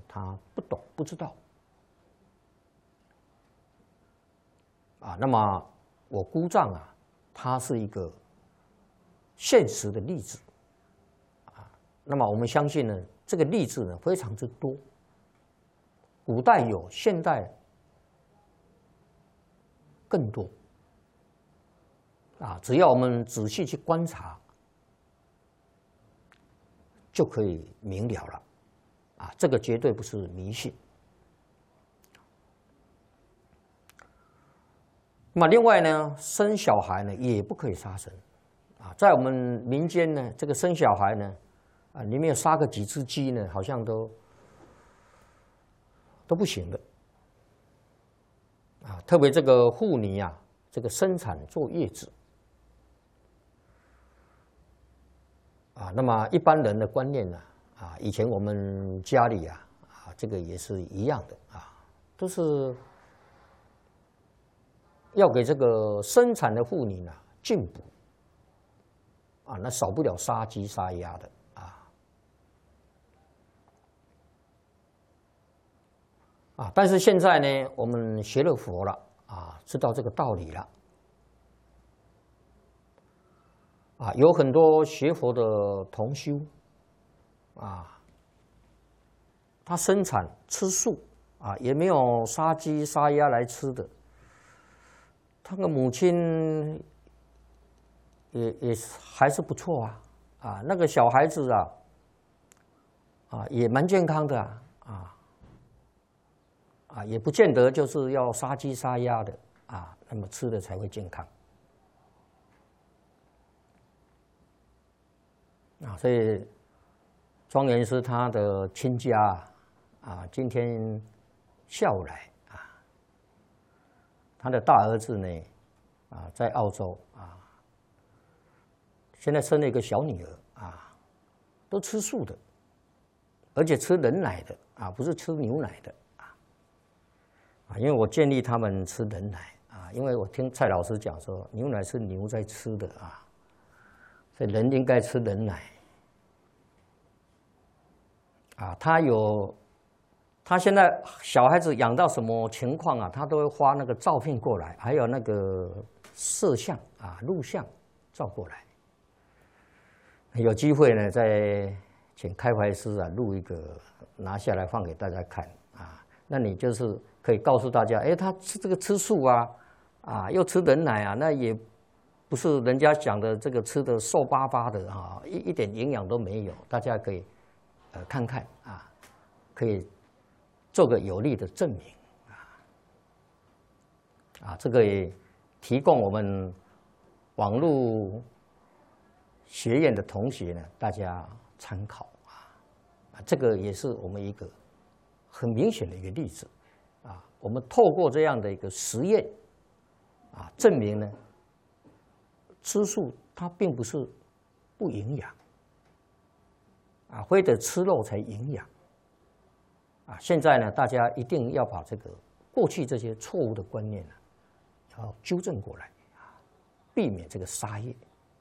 他不懂不知道啊。那么我姑丈啊，他是一个现实的例子啊。那么我们相信呢，这个例子呢非常之多，古代有，现代更多啊。只要我们仔细去观察，就可以明了了啊。这个绝对不是迷信。那么另外呢，生小孩呢也不可以杀生啊。在我们民间呢，这个生小孩呢，啊，你没有杀个几只鸡呢，好像都不行的啊。特别这个妇女啊，这个生产坐月子啊，那么一般人的观念呢，啊，以前我们家里啊，这个也是一样的啊，都是要给这个生产的妇女呢进补啊，那少不了杀鸡杀鸭的啊。但是现在呢，我们学了佛了啊，知道这个道理了啊，有很多学佛的同修啊，他生产吃素啊，也没有杀鸡杀鸭来吃的。他的母亲也还是不错啊，那个小孩子啊也蛮健康的啊，也不见得就是要杀鸡杀鸭的啊，那么吃的才会健康啊。所以庄严师他的亲家啊，今天下午来。他的大儿子呢，啊，在澳洲啊，现在生了一个小女儿啊，都吃素的，而且吃人奶的啊，不是吃牛奶的啊。因为我建议他们吃人奶啊，因为我听蔡老师讲说，牛奶是牛在吃的啊，所以人应该吃人奶啊。他现在小孩子养到什么情况啊？他都会发那个照片过来，还有那个摄像啊、录像照过来。有机会呢，再请开怀师啊录一个，拿下来放给大家看啊。那你就是可以告诉大家，哎，他吃素啊，又吃人奶啊，那也不是人家讲的这个吃的瘦巴巴的啊，一点营养都没有。大家可以看看啊，可以做个有力的证明啊，这个也提供我们网络学院的同学呢，大家参考啊。这个也是我们一个很明显的一个例子啊。我们透过这样的一个实验啊，证明呢，吃素它并不是不营养啊，非得吃肉才营养。现在呢，大家一定要把这个过去这些错误的观念呢，要纠正过来避免这个杀业。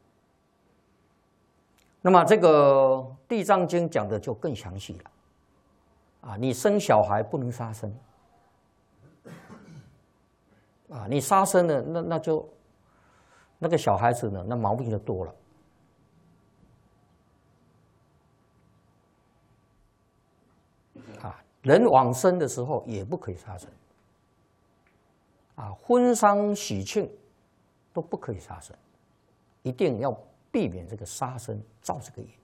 那么这个《地藏经》讲的就更详细了你生小孩不能杀生你杀生了，那就那个小孩子呢，那毛病就多了。人往生的时候也不可以杀生婚丧喜庆都不可以杀生，一定要避免这个杀生造这个业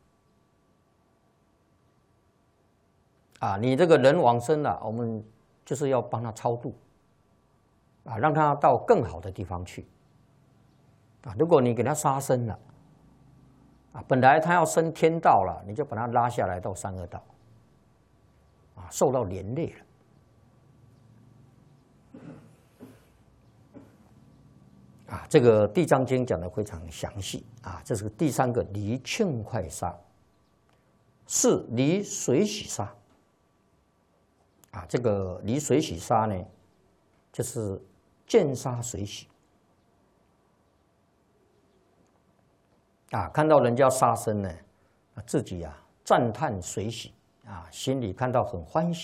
你这个人往生了，我们就是要帮他超度让他到更好的地方去如果你给他杀生了本来他要升天道了，你就把他拉下来到三恶道受到连累了这个《地藏经》讲的非常详细这是第三个离庆快杀，是离随喜杀这个离随喜杀呢，就是见杀随喜看到人家杀生呢，自己赞叹随喜心里看到很欢喜。